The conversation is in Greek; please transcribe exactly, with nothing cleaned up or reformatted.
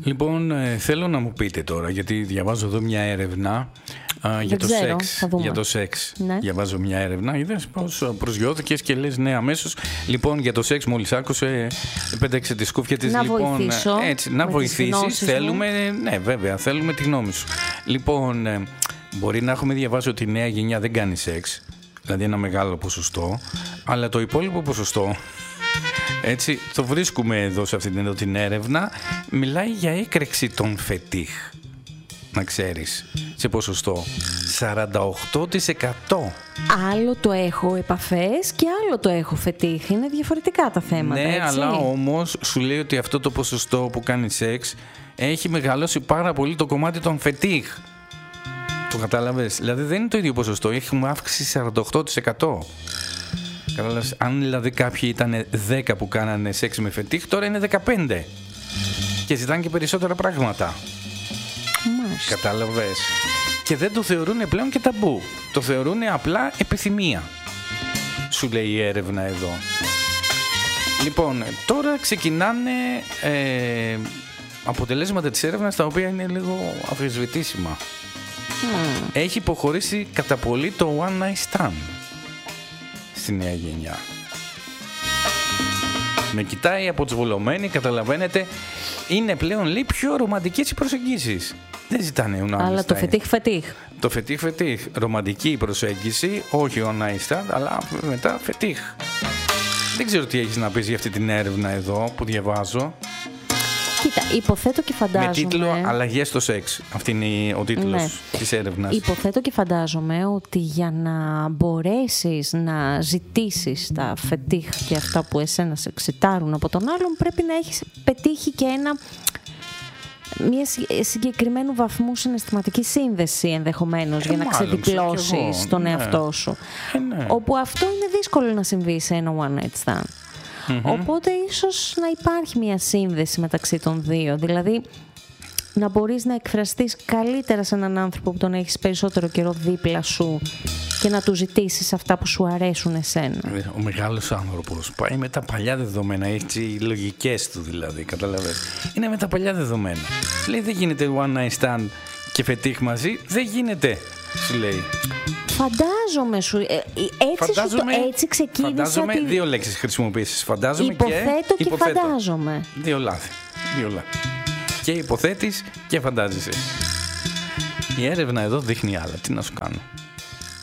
Λοιπόν, ε, θέλω να μου πείτε τώρα, γιατί διαβάζω εδώ μια έρευνα α, για, το ξέρω, σεξ, για το σεξ. Ναι. Διαβάζω μια έρευνα, είδες πώς προσγειώθηκες και λες ναι αμέσως. Λοιπόν, για το σεξ μόλις άκουσε, πέταξε τη σκούφια της. Να λοιπόν, βοηθήσω. Έτσι, να βοηθήσεις, θέλουμε, ναι βέβαια, θέλουμε τη γνώμη σου. Λοιπόν, ε, μπορεί να έχουμε διαβάσει ότι η νέα γενιά δεν κάνει σεξ, δηλαδή ένα μεγάλο ποσοστό, αλλά το υπόλοιπο ποσοστό, έτσι, το βρίσκουμε εδώ σε αυτήν εδώ την έρευνα, μιλάει για έκρηξη των φετίχ, να ξέρεις, σε ποσοστό σαράντα οκτώ τοις εκατό. Άλλο το έχω επαφές και άλλο το έχω φετίχ. Είναι διαφορετικά τα θέματα, Ναι, έτσι. αλλά όμως σου λέει ότι αυτό το ποσοστό που κάνει σεξ έχει μεγαλώσει πάρα πολύ το κομμάτι των φετίχ. Το κατάλαβες? Δηλαδή δεν είναι το ίδιο ποσοστό, έχουμε αύξηση σαράντα οκτώ τοις εκατό. Κατάλαβες, αν δηλαδή κάποιοι ήταν δέκα που κάνανε σεξ με φετίχ, τώρα είναι δεκαπέντε. Και ζητάνε και περισσότερα πράγματα. Μάλιστα. Κατάλαβες. Και δεν το θεωρούν πλέον και ταμπού. Το θεωρούν απλά επιθυμία. Σου λέει η έρευνα εδώ. Λοιπόν, τώρα ξεκινάνε ε, αποτελέσματα της έρευνας τα οποία είναι λίγο αμφισβητήσιμα. Mm. Έχει υποχωρήσει κατά πολύ το one night stand στη νέα γενιά. Με κοιτάει αποτσβολωμένη, καταλαβαίνετε, είναι πλέον λέει πιο ρομαντικές οι προσεγγίσεις. Δεν ζητάνε one night stand. Αλλά το φετίχ φετίχ. Το φετίχ φετίχ. Ρομαντική προσέγγιση, όχι one night stand, αλλά μετά φετίχ. Δεν ξέρω τι έχεις να πεις για αυτή την έρευνα εδώ που διαβάζω. Κοίτα, υποθέτω και φαντάζομαι... Με τίτλο «Αλλαγές στο σεξ». Αυτή είναι ο τίτλος, ναι, της έρευνας. Υποθέτω και φαντάζομαι ότι για να μπορέσεις να ζητήσεις τα φετίχ και αυτά που εσένα σε εξητάρουν από τον άλλον, πρέπει να έχεις πετύχει και ένα... μια συγκεκριμένου βαθμού συναισθηματική σύνδεση ενδεχομένως, ε, για να ξεδιπλώσεις τον, ναι, εαυτό σου. Ε, ναι. Όπου αυτό είναι δύσκολο να συμβεί σε ένα one night stand. Mm-hmm. Οπότε ίσως να υπάρχει μια σύνδεση μεταξύ των δύο. Δηλαδή να μπορείς να εκφραστείς καλύτερα σε έναν άνθρωπο που τον έχεις περισσότερο καιρό δίπλα σου και να του ζητήσεις αυτά που σου αρέσουν εσένα. Ο μεγάλος άνθρωπος πάει με τα παλιά δεδομένα, έτσι, οι λογικές του δηλαδή, καταλαβαίνεις. Είναι με τα παλιά δεδομένα. Λέει δεν γίνεται one night stand και φετίχ μαζί, δεν γίνεται, σου λέει. Φαντάζομαι σου, ε, έτσι, φαντάζομαι, σου το, έτσι ξεκίνησα. Φαντάζομαι, τη... δύο λέξεις χρησιμοποίησες. Φαντάζομαι υποθέτω και, και υποθέτω. Φαντάζομαι. Δύο λάθη. Δύο λάθη. Και υποθέτεις και φαντάζεσαι. Η έρευνα εδώ δείχνει άλλα. Τι να σου κάνω.